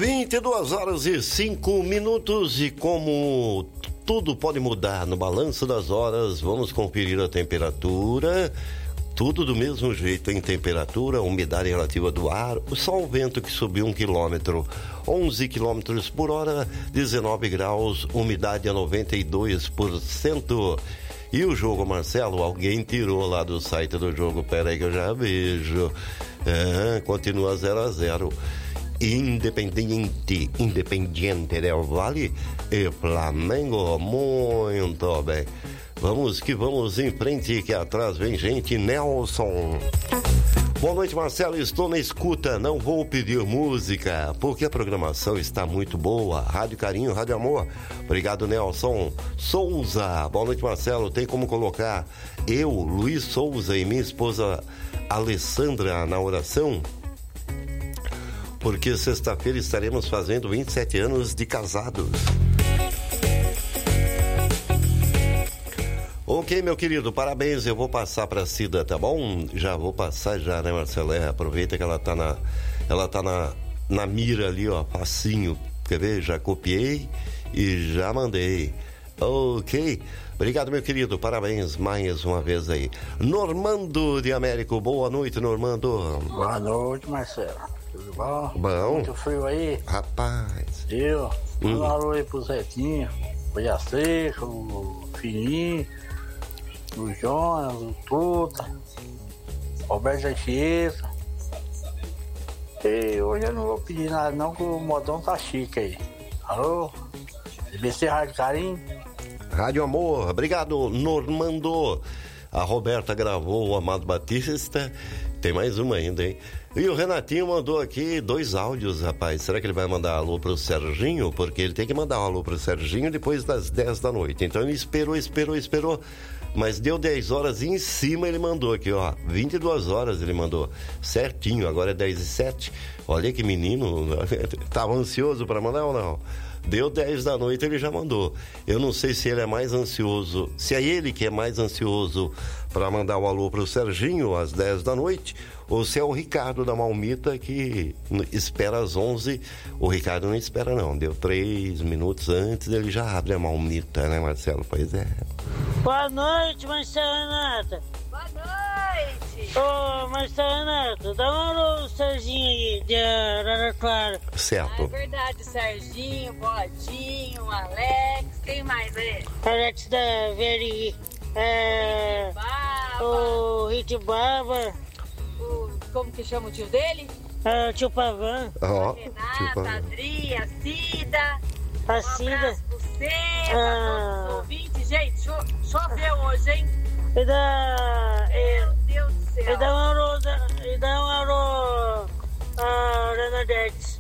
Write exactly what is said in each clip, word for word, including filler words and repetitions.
vinte e duas horas e cinco minutos, e como tudo pode mudar no balanço das horas, vamos conferir a temperatura. Tudo do mesmo jeito em temperatura, umidade relativa do ar, só o vento que subiu um quilômetro, onze quilômetros por hora, dezenove graus, umidade a noventa e dois por cento. E o jogo, Marcelo, alguém tirou lá do site do jogo, peraí que eu já vejo. É, continua zero a zero. Independiente, Independiente del Valle e Flamengo, muito bem. Vamos que vamos em frente, que atrás vem gente. Nelson. Boa noite, Marcelo, estou na escuta, não vou pedir música, porque a programação está muito boa. Rádio Carinho, Rádio Amor. Obrigado, Nelson. Souza. Boa noite, Marcelo, tem como colocar eu, Luiz Souza, e minha esposa Alessandra na oração? Porque sexta-feira estaremos fazendo vinte e sete anos de casados. Ok, meu querido, parabéns, eu vou passar pra Cida, tá bom? Já vou passar já, né, Marcelo? É, aproveita que ela tá na, ela tá na, na mira ali, ó, facinho, quer ver? Já copiei e já mandei. Ok, obrigado, meu querido, parabéns mais uma vez aí. Normando de Américo, boa noite, Normando. Boa noite, Marcelo, tudo bom? Bom. Muito frio aí? Rapaz. Eu, hum. um alô aí pro Zetinho, o Jaceco, o Fininho, o Jonas, o Tuta, o Roberto Anchieta. E hoje eu não vou pedir nada não, que o modão tá chique aí. Alô? D B C Rádio Carinho? Rádio Amor, obrigado, Normando. A Roberta gravou o Amado Batista, tem mais uma ainda, hein? E o Renatinho mandou aqui dois áudios, rapaz. Será que ele vai mandar alô pro Serginho? Porque ele tem que mandar um alô pro Serginho depois das dez da noite. Então ele esperou, esperou, esperou. Mas deu dez horas e em cima ele mandou aqui, ó. vinte e duas horas ele mandou. Certinho, agora é dez e sete. Olha que menino. Tava ansioso para mandar ou não? Deu dez da noite, ele já mandou. Eu não sei se ele é mais ansioso, se é ele que é mais ansioso para mandar o alô pro Serginho às dez da noite, ou se é o Ricardo da Malmita que espera às onze. O Ricardo não espera não, deu três minutos antes, ele já abre a Malmita, né, Marcelo? Pois é. Boa noite, Marcelo Renata. Boa noite. Ô, Marcelo Renata, dá um alô, Serginho aí, de Araraquara. Certo. Ah, é verdade, Serginho, Bodinho, Alex, quem mais aí? Alex da Veri, é... Baba. O Rick Baba. O, como que chama o tio dele? É, o tio Pavan. Ó, a Renata, a Adri, a Cida. A Um Cida. abraço pro Cê, Ah. pra todos os ouvintes. Gente, cho choveu hoje, hein? E dá... Meu Deus do céu. E dá um alô, da- e dá um alô a Renadete.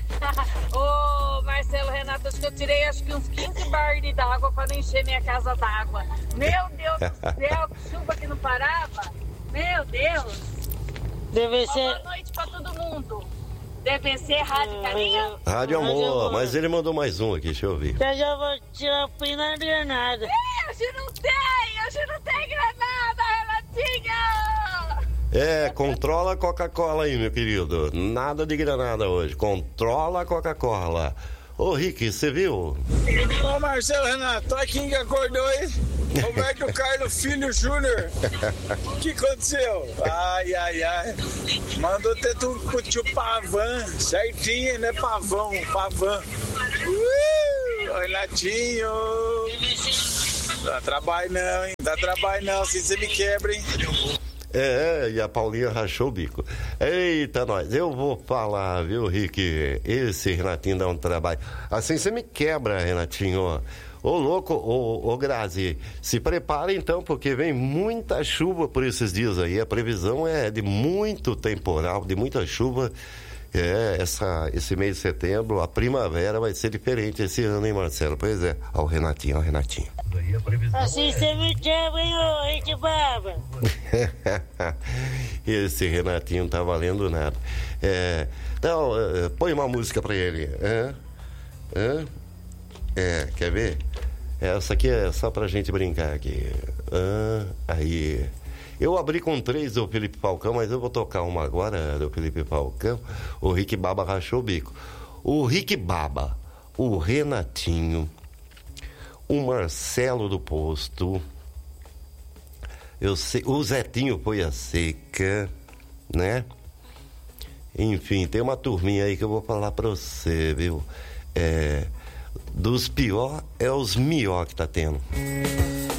Ô, Marcelo, Renato, acho que eu tirei acho que uns quinze baldes d'água pra não encher minha casa d'água. Meu Deus do céu, que chuva que não parava. Meu Deus. Deve Uma ser... boa noite pra todo mundo. Deve ser Rádio Carinho. Rádio Amor, mas ele mandou mais um aqui, deixa eu ver. Eu já vou tirar o pino na granada. Ih, hoje não tem, hoje não tem granada, Renatinho. É, controla a Coca-Cola aí, meu querido. Nada de granada hoje. Controla a Coca-Cola. Ô, Rick, você viu? Ô, Marcelo Renato, olha quem que acordou aí. Roberto Carlos Filho Júnior. O que aconteceu? Ai, ai, ai. Mandou ter tudo pro tio Pavan. Certinho, né, Pavão? Pavan. Uh, Renatinho. Dá trabalho não, hein? Dá trabalho não, se você me quebra, hein? É, e a Paulinha rachou o bico. Eita, nós, eu vou falar, viu, Rick? Esse Renatinho dá um trabalho. Assim você me quebra, Renatinho. Ô, louco, ô, ô, Grazi, se prepara então, porque vem muita chuva por esses dias aí. A previsão é de muito temporal, de muita chuva. É, essa, esse mês de setembro, a primavera vai ser diferente esse ano, hein, Marcelo? Pois é. Ó, o Renatinho, ó, o Renatinho. Assim você me quebra, hein, ô Rick Baba. Esse Renatinho não tá valendo nada. É, então, é, põe uma música pra ele. É, é, é, quer ver? Essa aqui é só pra gente brincar aqui. Ah, aí. Eu abri com três do Felipe Falcão, mas eu vou tocar uma agora do Felipe Falcão. O Rick Baba rachou o bico. o Rick Baba, o Renatinho, o Marcelo do Posto, eu sei, o Zetinho Poia Seca, né? Enfim, tem uma turminha aí que eu vou falar pra você, viu? É, dos pior é os mió que tá tendo.